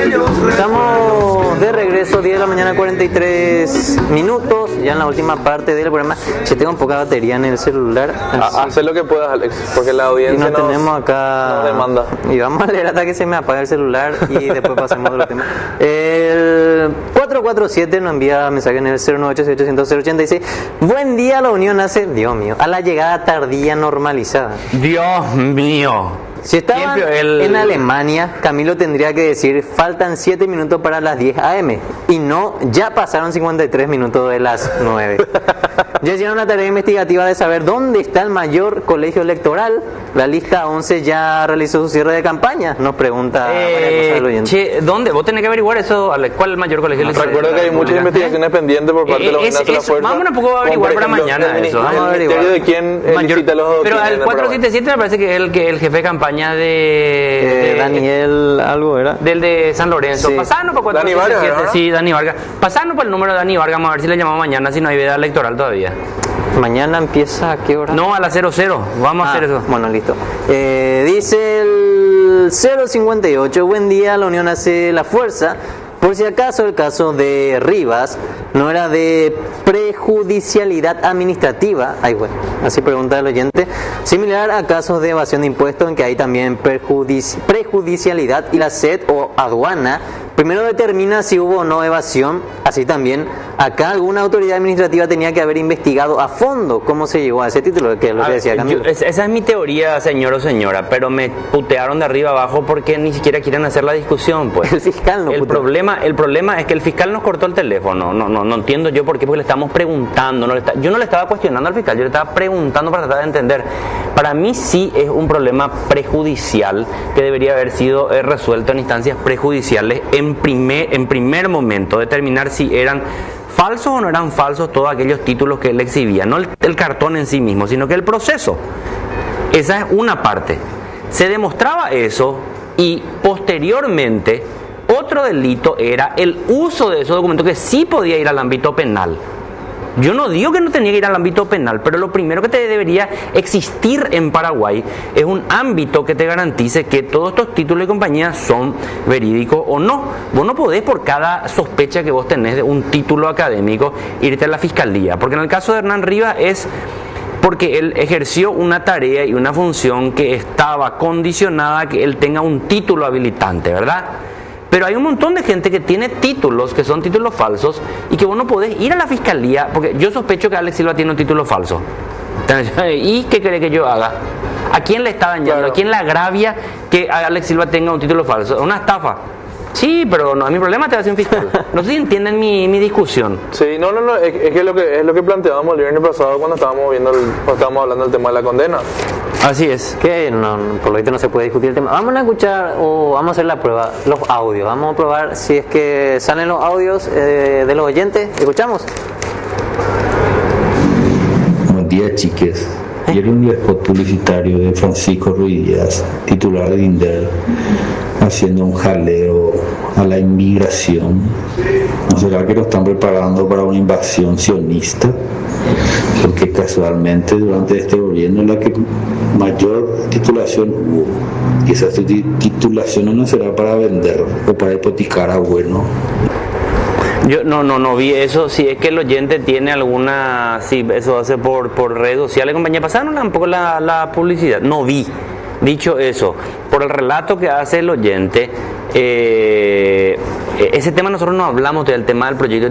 Estamos de regreso, 10 de la mañana, 43 minutos, ya en la última parte del programa. Si tengo poca batería en el celular. Haz lo que puedas, Alex, porque la Y audiencia nos tenemos acá. nos demanda. Y vamos a leer hasta que se me apague el celular y después pasemos de los temas. El 447 nos envía mensaje en el 098-800-086. Buen día, la unión hace, Dios mío, a la llegada tardía normalizada. Dios mío. Si estaban en Alemania, Camilo tendría que decir faltan 7 minutos para las 10 AM y no, ya pasaron 53 minutos de las 9. Ya hicieron una tarea investigativa de saber dónde está el mayor colegio electoral. La lista 11 ya realizó su cierre de campaña, nos pregunta el oyente. ¿Dónde? Vos tenés que averiguar eso, Ale. ¿Cuál es el mayor colegio electoral? Recuerdo que hay muchas investigaciones pendientes por parte de los Enlaces de la Fuerza. Vamos un poco a averiguar para mañana eso. Vamos a averiguar de quién licita los dos. Pero al 477 me parece que es el jefe de campaña de Daniel algo era. Del de San Lorenzo. Sí. Pasanos por 477. Vargas, sí, Dani Vargas. Pasanos por el número de Dani Vargas, vamos a ver si le llamamos mañana, si no hay veda electoral todavía. Mañana empieza ¿a qué hora? No, a las 00. Vamos a hacer eso. Bueno, listo. Dice el 058, buen día, la unión hace la fuerza. Por si acaso el caso de Rivas no era de prejudicialidad administrativa, así pregunta el oyente, similar a casos de evasión de impuestos en que hay también prejudicialidad y la SED o aduana primero determina si hubo o no evasión. Así también acá alguna autoridad administrativa tenía que haber investigado a fondo cómo se llegó a ese título, que es lo que decía Camilo. Esa es mi teoría, señor o señora, pero me putearon de arriba abajo porque ni siquiera quieren hacer la discusión, pues. El fiscal no el problema es que el fiscal nos cortó el teléfono. No entiendo yo por qué, porque le estamos preguntando. Yo no le estaba cuestionando al fiscal, yo le estaba preguntando para tratar de entender. Para mí sí es un problema prejudicial que debería haber sido resuelto en instancias prejudiciales en primer momento, determinar si eran falsos o no eran falsos todos aquellos títulos que él exhibía, no el cartón en sí mismo, sino que el proceso. Esa es una parte. Se demostraba eso y posteriormente otro delito era el uso de esos documentos que sí podía ir al ámbito penal. Yo no digo que no tenía que ir al ámbito penal, pero lo primero que te debería existir en Paraguay es un ámbito que te garantice que todos estos títulos de compañía son verídicos o no. Vos no podés por cada sospecha que vos tenés de un título académico irte a la fiscalía, porque en el caso de Hernán Rivas es porque él ejerció una tarea y una función que estaba condicionada a que él tenga un título habilitante, ¿verdad? Pero hay un montón de gente que tiene títulos que son títulos falsos y que vos no podés ir a la fiscalía, porque yo sospecho que Alex Silva tiene un título falso. ¿Y qué cree que yo haga? ¿A quién le está dañando? Claro. ¿A quién le agravia que Alex Silva tenga un título falso? ¿Una estafa? Sí, pero no es mi problema, te va a hacer un fiscal. No sé si entienden mi discusión. Sí, no, es que es lo que planteábamos el viernes pasado cuando estábamos hablando del tema de la condena. Así es, que por lo visto no se puede discutir el tema. Vamos a escuchar o vamos a hacer la prueba, los audios. Vamos a probar si es que salen los audios de los oyentes. ¿Escuchamos? Buen día, chiques. Vieron un spot publicitario de Francisco Ruiz Díaz, titular de INDER, haciendo un jaleo a la inmigración. ¿No será que lo están preparando para una invasión sionista? Porque casualmente durante este gobierno es la que mayor titulación hubo. Y esa titulación no será para vender o para hipotecar a bueno. Yo no vi eso. Si es que el oyente tiene alguna, si eso hace por redes sociales, compañía, pasaron tampoco la publicidad. No vi. Dicho eso, por el relato que hace el oyente, ese tema nosotros no hablamos del tema del proyecto